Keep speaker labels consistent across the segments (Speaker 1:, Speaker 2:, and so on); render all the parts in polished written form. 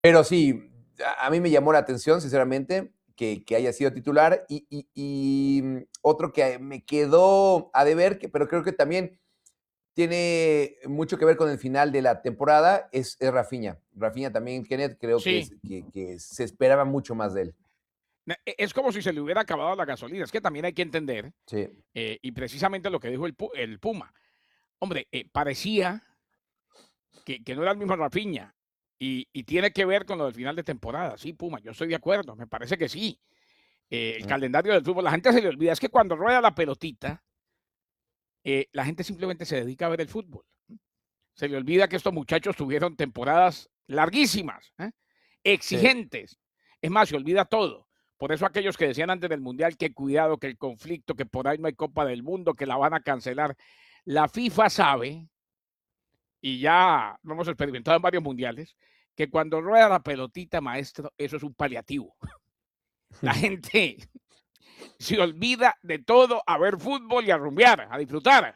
Speaker 1: Pero sí, a mí me llamó la atención, sinceramente, que haya sido titular. Otro que me quedó a deber, pero creo que también tiene mucho que ver con el final de la temporada, es Rafinha. Rafinha también, Kenneth, creo que,
Speaker 2: Sí,
Speaker 1: que se esperaba mucho más de él.
Speaker 2: es como si se le hubiera acabado la gasolina. Es que también hay que entender,
Speaker 1: Sí,
Speaker 2: y precisamente lo que dijo el Puma. Hombre, parecía que no era el mismo Rafinha. Y tiene que ver con lo del final de temporada. Sí, Puma, yo estoy de acuerdo, me parece que sí. El
Speaker 1: mm,
Speaker 2: calendario del fútbol, la gente se le olvida, es que cuando rueda la pelotita, la gente simplemente se dedica a ver el fútbol. Se le olvida que estos muchachos tuvieron temporadas larguísimas,
Speaker 1: sí.
Speaker 2: exigentes. Es más, se olvida todo. Por eso aquellos que decían antes del Mundial que cuidado, que el conflicto, que por ahí no hay Copa del Mundo, que la van a cancelar. La FIFA sabe, y ya lo hemos experimentado en varios mundiales, que cuando rueda la pelotita, maestro, eso es un paliativo. La gente se olvida de todo a ver fútbol y a rumbear, a disfrutar.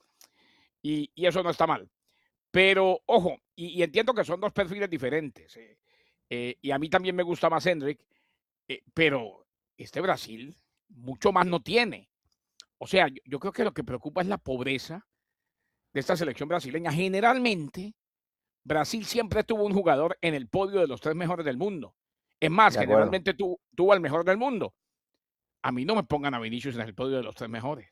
Speaker 2: Y eso no está mal. Pero, ojo, y entiendo que son dos perfiles diferentes. Y a mí también me gusta más Hendrick, pero este Brasil mucho más no tiene. O sea, yo creo que lo que preocupa es la pobreza de esta selección brasileña. Generalmente, Brasil siempre tuvo un jugador en el podio de los tres mejores del mundo. Es más,
Speaker 1: De acuerdo.
Speaker 2: generalmente tuvo al mejor del mundo. A mí no me pongan a Vinicius en el podio de los tres mejores.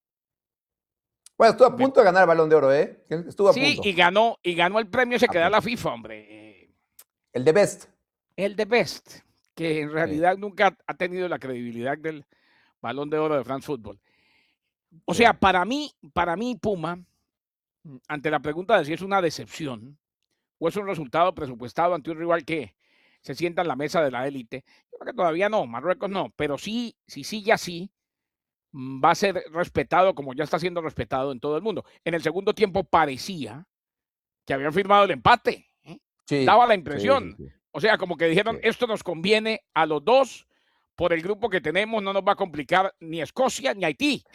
Speaker 1: Bueno, estuvo a
Speaker 2: Me-
Speaker 1: punto de ganar el Balón de Oro, ¿eh? Estuvo a
Speaker 2: sí,
Speaker 1: punto.
Speaker 2: y ganó el premio ese
Speaker 1: A
Speaker 2: que da la
Speaker 1: punto.
Speaker 2: FIFA, hombre.
Speaker 1: El de Best.
Speaker 2: El de Best, que en
Speaker 1: Sí,
Speaker 2: realidad nunca ha tenido la credibilidad del Balón de Oro de France Football. O
Speaker 1: sí.
Speaker 2: sea, para mí Puma, ante la pregunta de si es una decepción o es un resultado presupuestado ante un rival que se sienta en la mesa de la élite, yo creo que todavía no, Marruecos no, pero sí, sí sigue así, va a ser respetado como ya está siendo respetado en todo el mundo. En el segundo tiempo parecía que habían firmado el empate, daba
Speaker 1: Sí,
Speaker 2: la
Speaker 1: sí, sí,
Speaker 2: impresión.
Speaker 1: sí,
Speaker 2: O sea, como que dijeron,
Speaker 1: sí.
Speaker 2: esto nos conviene a los dos por el grupo que tenemos, no nos va a complicar ni Escocia ni Haití.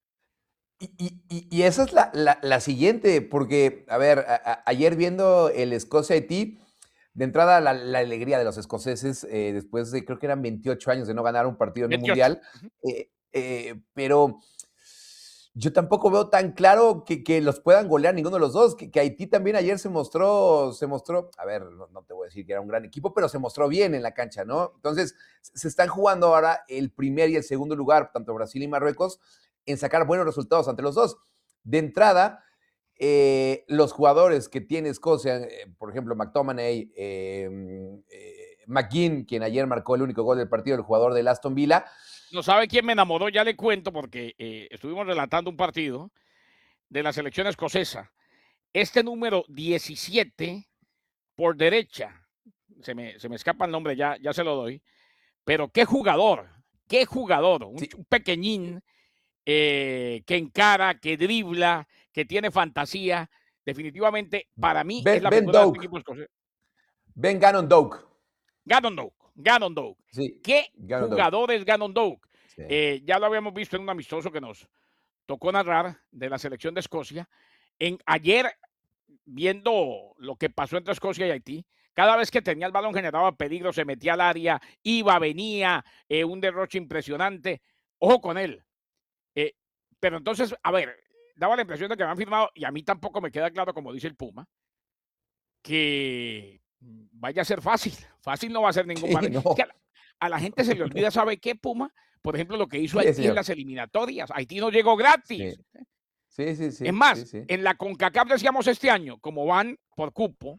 Speaker 1: Y esa es la siguiente, porque, a ver, ayer viendo el Escocia-Haití, de entrada la alegría de los escoceses, después de creo que eran 28 años de no ganar un partido en un
Speaker 2: 28.
Speaker 1: mundial, pero yo tampoco veo tan claro que los puedan golear ninguno de los dos, que Haití también ayer se mostró, a ver, no te voy a decir que era un gran equipo, pero se mostró bien en la cancha, ¿no? Entonces, se están jugando ahora el primer y el segundo lugar, tanto Brasil y Marruecos, en sacar buenos resultados ante los dos. De entrada, los jugadores que tiene Escocia, por ejemplo, McTominay, McGinn, quien ayer marcó el único gol del partido, el jugador del Aston Villa.
Speaker 2: No sabe quién me enamoró, ya le cuento, porque estuvimos relatando un partido de la selección escocesa. Este número 17 por derecha, se me escapa el nombre, ya se lo doy, pero qué jugador,
Speaker 1: Sí,
Speaker 2: un pequeñín que encara, que dribla, que tiene fantasía. Definitivamente, para mí es la
Speaker 1: Ben
Speaker 2: figura de este
Speaker 1: Doak,
Speaker 2: equipo escocés.
Speaker 1: Ben Gannon Doak.
Speaker 2: Gannon Doak, Gannon Doak.
Speaker 1: Sí,
Speaker 2: ¿Qué
Speaker 1: Gannon Doak.
Speaker 2: jugador es Gannon Doak?
Speaker 1: Sí.
Speaker 2: Ya lo habíamos visto en un amistoso que nos tocó narrar de la selección de Escocia. Ayer, viendo lo que pasó entre Escocia y Haití, cada vez que tenía el balón generaba peligro, se metía al área, iba, venía, un derroche impresionante. Ojo con él. Eh, pero entonces, a ver, daba la impresión de que me han firmado, y a mí tampoco me queda claro, como dice el Puma, que vaya a ser fácil. Fácil no va a ser ningún
Speaker 1: Sí,
Speaker 2: partido. Es que
Speaker 1: no.
Speaker 2: a la gente se le olvida, ¿sabe qué, Puma? Por ejemplo, lo que hizo
Speaker 1: ¿Qué,
Speaker 2: Haití en
Speaker 1: señor?
Speaker 2: las eliminatorias. Haití no llegó
Speaker 1: Sí,
Speaker 2: gratis.
Speaker 1: sí, sí,
Speaker 2: Es
Speaker 1: sí, sí,
Speaker 2: más,
Speaker 1: sí.
Speaker 2: en la CONCACAF decíamos este año, como van por cupo,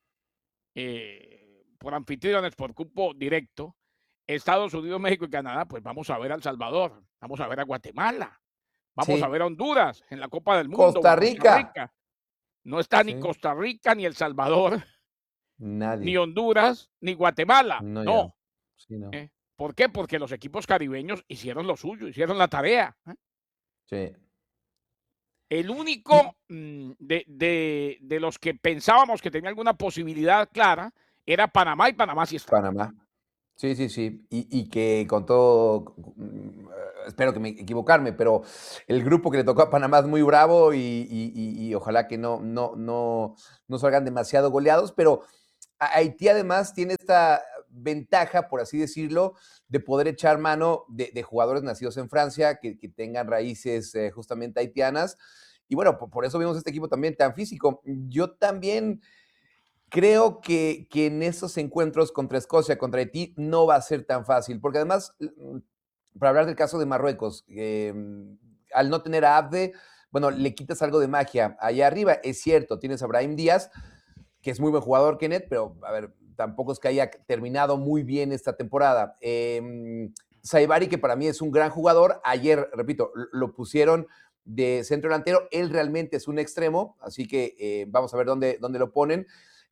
Speaker 2: por anfitriones, por cupo directo, Estados Unidos, México y Canadá, pues vamos a ver a El Salvador, vamos a ver a Guatemala, vamos a
Speaker 1: Sí.
Speaker 2: ver a Honduras en la Copa del Mundo o
Speaker 1: Costa
Speaker 2: a Costa
Speaker 1: Rica.
Speaker 2: Rica. No está ni
Speaker 1: Sí.
Speaker 2: Costa Rica, ni El Salvador, ni
Speaker 1: Nadie.
Speaker 2: Honduras, ni Guatemala.
Speaker 1: No, ya.
Speaker 2: No.
Speaker 1: Sí, no.
Speaker 2: ¿Por qué? Porque los equipos caribeños hicieron lo suyo, hicieron la tarea.
Speaker 1: Sí.
Speaker 2: El
Speaker 1: Y
Speaker 2: único de los que pensábamos que tenía alguna posibilidad clara era Panamá, y Panamá sí está.
Speaker 1: Panamá. Sí, sí, sí. Y que con todo, espero que me equivocarme, pero el grupo que le tocó a Panamá es muy bravo y ojalá que no salgan demasiado goleados, pero Haití además tiene esta ventaja, por así decirlo, de poder echar mano de jugadores nacidos en Francia, que tengan raíces justamente haitianas. Y bueno, por eso vimos este equipo también tan físico. Yo también creo que en esos encuentros contra Escocia, contra Haití, no va a ser tan fácil, porque además, para hablar del caso de Marruecos, al no tener a Abde, bueno, le quitas algo de magia allá arriba. Es cierto, tienes a Brahim Díaz, que es muy buen jugador, Kenneth, pero a ver, tampoco es que haya terminado muy bien esta temporada. Saibari, que para mí es un gran jugador, ayer, repito, lo pusieron de centro delantero, él realmente es un extremo, así que vamos a ver dónde lo ponen.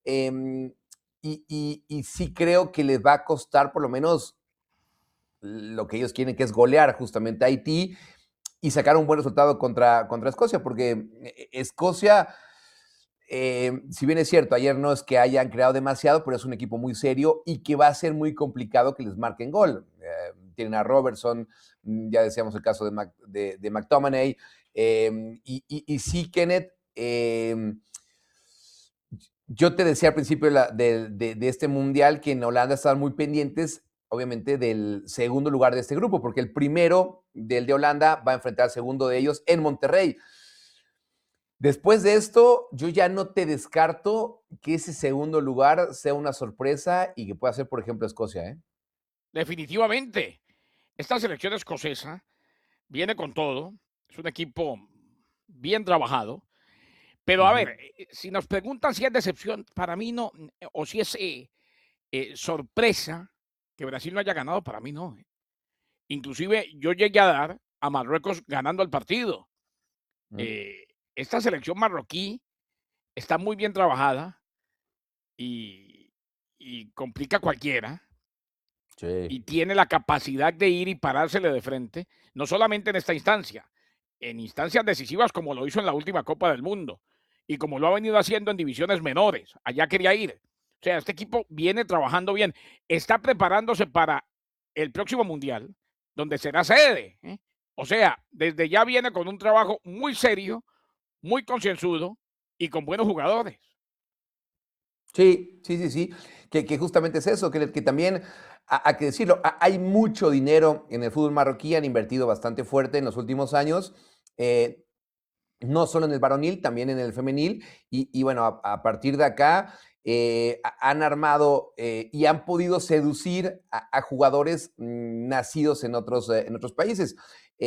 Speaker 1: Y sí creo que les va a costar por lo menos lo que ellos quieren, que es golear justamente a Haití y sacar un buen resultado contra Escocia, porque Escocia, si bien es cierto, ayer no es que hayan creado demasiado, pero es un equipo muy serio y que va a ser muy complicado que les marquen gol. Tienen a Robertson, ya decíamos el caso de McTominay, y sí, Kenneth, yo te decía al principio de este mundial que en Holanda estaban muy pendientes, obviamente, del segundo lugar de este grupo, porque el primero del de Holanda va a enfrentar al segundo de ellos en Monterrey. Después de esto, yo ya no te descarto que ese segundo lugar sea una sorpresa y que pueda ser, por ejemplo, Escocia, ¿eh?
Speaker 2: Definitivamente. Esta selección escocesa viene con todo. Es un equipo bien trabajado. Pero a ver, si nos preguntan si es decepción, para mí no, o si es sorpresa que Brasil no haya ganado, para mí no. Inclusive yo llegué a dar a Marruecos ganando el partido. Esta selección marroquí está muy bien trabajada y complica a cualquiera.
Speaker 1: Sí.
Speaker 2: Y tiene la capacidad de ir y parársele de frente, no solamente en esta instancia, en instancias decisivas como lo hizo en la última Copa del Mundo y como lo ha venido haciendo en divisiones menores. Allá quería ir. O sea, este equipo viene trabajando bien, está preparándose para el próximo Mundial, donde será sede, ¿eh? O sea, desde ya viene con un trabajo muy serio, muy concienzudo y con buenos jugadores.
Speaker 1: Sí, sí, sí, sí, que justamente es eso, que también, hay que decirlo, hay mucho dinero en el fútbol marroquí, han invertido bastante fuerte en los últimos años, no solo en el varonil, también en el femenil, y bueno, a partir de acá han armado y han podido seducir a jugadores nacidos en otros países.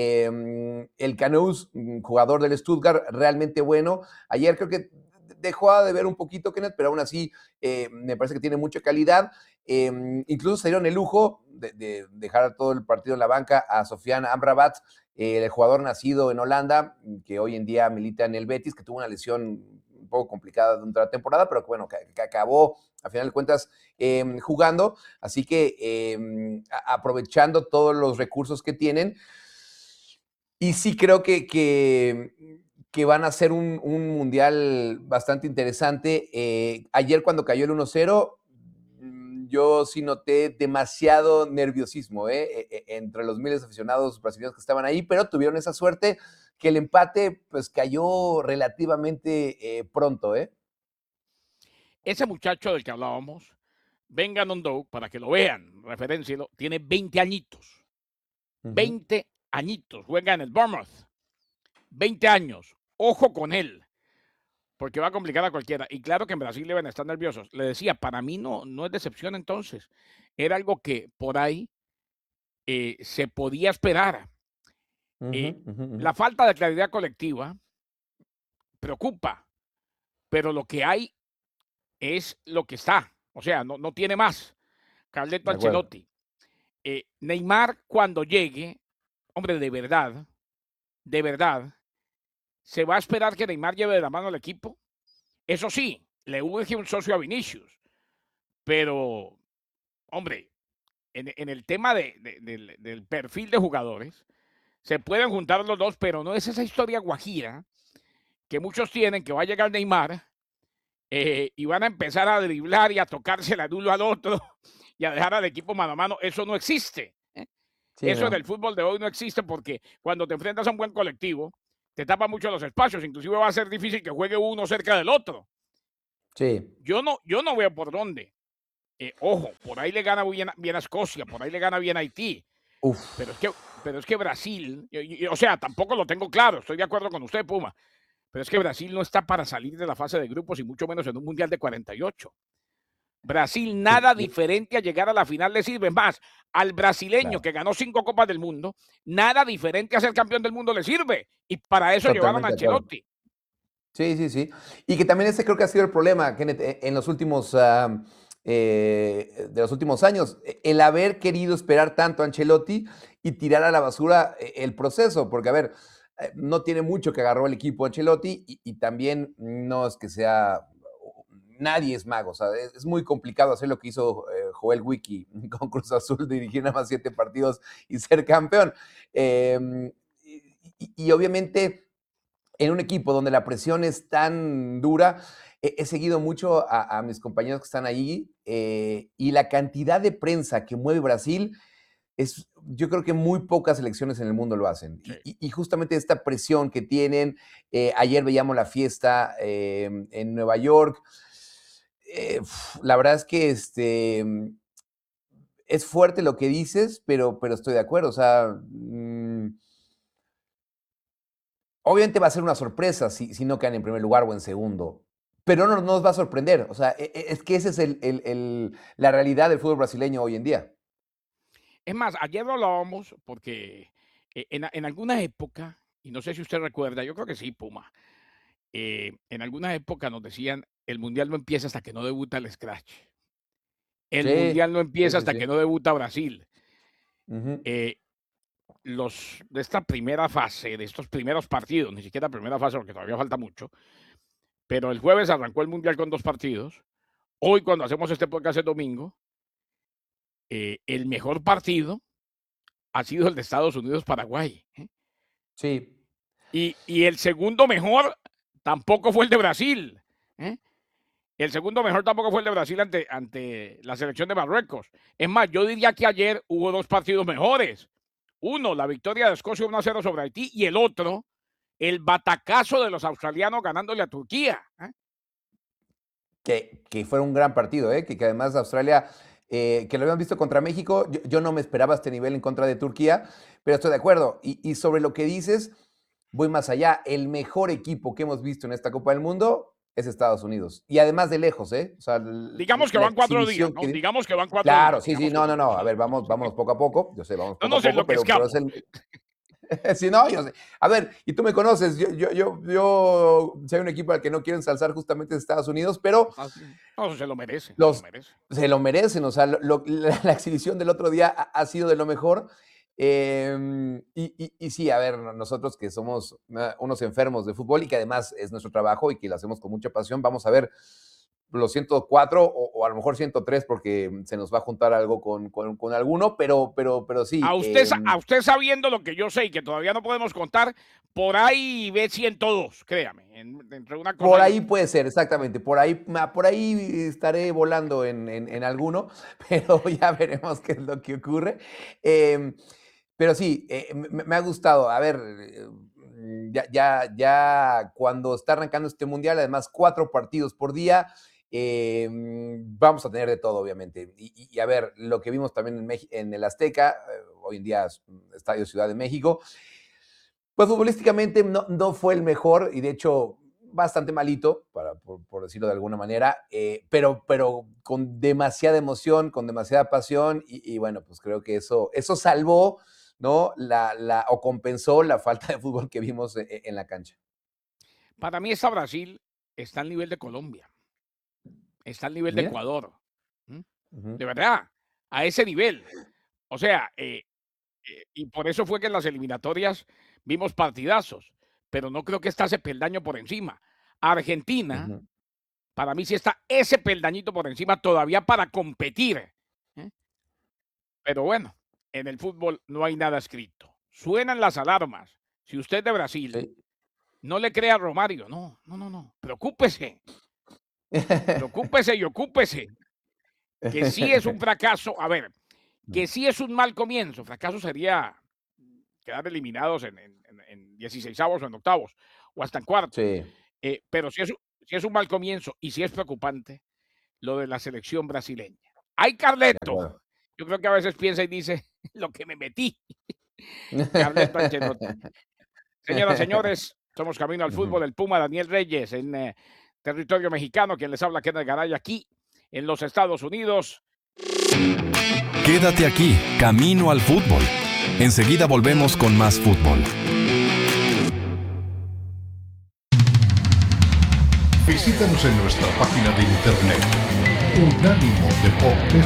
Speaker 1: El Canous, jugador del Stuttgart, realmente bueno. Ayer creo que dejó de ver un poquito, Kenneth, pero aún así me parece que tiene mucha calidad. Incluso se dieron el lujo de dejar todo el partido en la banca a Sofiane Amrabat, el jugador nacido en Holanda, que hoy en día milita en el Betis, que tuvo una lesión un poco complicada durante la temporada, pero que bueno, que acabó a final de cuentas jugando. Así que aprovechando todos los recursos que tienen. Y sí creo que van a ser un mundial bastante interesante. Ayer cuando cayó el 1-0, yo sí noté demasiado nerviosismo entre los miles de aficionados brasileños que estaban ahí, pero tuvieron esa suerte que el empate pues cayó relativamente pronto.
Speaker 2: Ese muchacho del que hablábamos, Venga Nondou, para que lo vean, referéncielo, tiene 20 añitos. 20 añitos, juega en el Bournemouth. 20 años. Ojo con él, porque va a complicar a cualquiera. Y claro que en Brasil deben estar nerviosos. Le decía, para mí no es decepción entonces. Era algo que por ahí se podía esperar. La falta de claridad colectiva preocupa, pero lo que hay es lo que está. O sea, no tiene más. Carleto
Speaker 1: De acuerdo.
Speaker 2: Ancelotti. Neymar, cuando llegue, hombre, de verdad, ¿se va a esperar que Neymar lleve de la mano al equipo? Eso sí, le urge un socio a Vinicius, pero, hombre, en el tema del perfil de jugadores, se pueden juntar los dos, pero no es esa historia guajira que muchos tienen, que va a llegar Neymar y van a empezar a driblar y a tocarse el uno al otro y a dejar al equipo mano a mano. Eso no existe.
Speaker 1: Sí,
Speaker 2: Eso en
Speaker 1: no.
Speaker 2: el fútbol de hoy no existe porque cuando te enfrentas a un buen colectivo, te tapa mucho los espacios. Inclusive va a ser difícil que juegue uno cerca del otro.
Speaker 1: Sí.
Speaker 2: Yo no veo por dónde. Ojo, por ahí le gana bien a Escocia, por ahí le gana bien a Haití. Pero es
Speaker 1: Uf,
Speaker 2: que, pero es que Brasil, o sea, tampoco lo tengo claro, estoy de acuerdo con usted, Puma, pero es que Brasil no está para salir de la fase de grupos y mucho menos en un mundial de 48. Brasil, nada diferente a llegar a la final le sirve. Es más, al brasileño
Speaker 1: claro,
Speaker 2: que ganó 5 Copas del Mundo, nada diferente a ser campeón del mundo le sirve. Y para eso llevaron a
Speaker 1: totalmente de acuerdo.
Speaker 2: Ancelotti.
Speaker 1: Sí, sí, sí. Y que también ese creo que ha sido el problema, Kenneth, en los últimos, de los últimos años, el haber querido esperar tanto a Ancelotti y tirar a la basura el proceso, porque a ver, no tiene mucho que agarró el equipo Ancelotti y también no es que sea, nadie es mago, o sea, es muy complicado hacer lo que hizo Joel Wiki con Cruz Azul, dirigir nada más 7 partidos y ser campeón. Y obviamente en un equipo donde la presión es tan dura, he seguido mucho a mis compañeros que están ahí y la cantidad de prensa que mueve Brasil es, yo creo que muy pocas selecciones en el mundo lo hacen.
Speaker 2: Sí.
Speaker 1: Y justamente esta presión que tienen, ayer veíamos la fiesta en Nueva York, la verdad es que es fuerte lo que dices, pero estoy de acuerdo. O sea, obviamente va a ser una sorpresa si no quedan en primer lugar o en segundo, pero no nos va a sorprender. O sea, es que esa es la realidad del fútbol brasileño hoy en día.
Speaker 2: Es más, ayer lo hablábamos porque en alguna época, y no sé si usted recuerda, yo creo que sí, Puma, en alguna época nos decían, el mundial no empieza hasta que no debuta el Scratch. El
Speaker 1: Sí,
Speaker 2: mundial no
Speaker 1: sí,
Speaker 2: empieza
Speaker 1: sí,
Speaker 2: hasta
Speaker 1: sí.
Speaker 2: que no debuta Brasil.
Speaker 1: Ujú.
Speaker 2: Eh, los de esta primera fase, de estos primeros partidos, ni siquiera primera fase porque todavía falta mucho, pero el jueves arrancó el mundial con 2 partidos. Hoy, cuando hacemos este podcast el domingo, el mejor partido ha sido el de Estados Unidos-Paraguay.
Speaker 1: Sí.
Speaker 2: Y el segundo mejor tampoco fue el de Brasil. ¿eh? El segundo mejor tampoco fue el de Brasil ante la selección de Marruecos. Es más, yo diría que ayer hubo 2 partidos mejores. Uno, la victoria de Escocia 1-0 sobre Haití, y el otro, el batacazo de los australianos ganándole a Turquía.
Speaker 1: Que fue un gran partido, ¿eh? Que además Australia, que lo habíamos visto contra México, yo no me esperaba este nivel en contra de Turquía, pero estoy de acuerdo. Y sobre lo que dices, voy más allá. El mejor equipo que hemos visto en esta Copa del Mundo es Estados Unidos. Y además de lejos, ¿eh? O sea,
Speaker 2: Digamos que
Speaker 1: la
Speaker 2: van 4 días,
Speaker 1: exhibición
Speaker 2: ¿no?
Speaker 1: que dio.
Speaker 2: Digamos que van 4 días.
Speaker 1: Claro, sí, sí,
Speaker 2: Digamos que
Speaker 1: no,
Speaker 2: van
Speaker 1: no, no. A ver,
Speaker 2: sí, sí.
Speaker 1: vámonos poco a poco. Yo sé, vamos
Speaker 2: No
Speaker 1: poco a
Speaker 2: nos
Speaker 1: poco, pero es
Speaker 2: enloquezcamos.
Speaker 1: el, sí, no, yo sé. A ver, y tú me conoces, si hay un equipo al que no quiero ensalzar justamente es Estados Unidos, pero
Speaker 2: No, se lo merece, se lo
Speaker 1: los
Speaker 2: merece.
Speaker 1: se lo merecen, o sea, la exhibición del otro día ha sido de lo mejor. Y sí, a ver, nosotros que somos unos enfermos de fútbol y que además es nuestro trabajo y que lo hacemos con mucha pasión, vamos a ver los 104 o a lo mejor 103 porque se nos va a juntar algo con alguno, pero sí.
Speaker 2: A usted sabiendo lo que yo sé y que todavía no podemos contar, por ahí ve 102, créame, entre una cosa
Speaker 1: Por
Speaker 2: y
Speaker 1: ahí
Speaker 2: otra.
Speaker 1: puede ser, exactamente. Por ahí estaré volando en alguno, pero ya veremos qué es lo que ocurre. Em, pero sí, me ha gustado. A ver, ya cuando está arrancando este mundial, además 4 partidos por día, vamos a tener de todo, obviamente. Y a ver, lo que vimos también en el Azteca, hoy en día es Estadio Ciudad de México, pues futbolísticamente no fue el mejor y de hecho bastante malito, por decirlo de alguna manera, pero con demasiada emoción, con demasiada pasión y bueno, pues creo que eso salvó, ¿no? O compensó la falta de fútbol que vimos en la cancha.
Speaker 2: Para mí esta Brasil está al nivel de Colombia, está al nivel de
Speaker 1: Mira.
Speaker 2: Ecuador. ¿m?
Speaker 1: Ujú,
Speaker 2: De verdad, a ese nivel. O sea, y por eso fue que en las eliminatorias vimos partidazos, pero no creo que está ese peldaño por encima. Argentina,
Speaker 1: ujú.
Speaker 2: para mí sí está ese peldañito por encima todavía para competir. ¿eh? Pero bueno, en el fútbol no hay nada escrito. Suenan las alarmas. Si usted es de Brasil,
Speaker 1: Sí.
Speaker 2: no le crea a Romario. No, no, no, no. Preocúpese, preocúpese y ocúpese. Que sí es un fracaso. A ver, que sí es un mal comienzo. Fracaso sería quedar eliminados en 16avos o en octavos o hasta en cuartos.
Speaker 1: Sí.
Speaker 2: Pero sí es un mal comienzo y sí es preocupante lo de la selección brasileña. Ay,
Speaker 1: De
Speaker 2: Carleto.
Speaker 1: acuerdo.
Speaker 2: Yo creo que a veces piensa y dice lo que me metí. Carleto Ancelotti. Señoras, señores, somos Camino al Fútbol. El Puma Daniel Reyes en territorio mexicano. Quien les habla, Kenneth Garay, aquí en los Estados Unidos.
Speaker 3: Quédate aquí, Camino al Fútbol. Enseguida volvemos con más fútbol.
Speaker 4: Visítanos en nuestra página de internet unánimodeportes.com.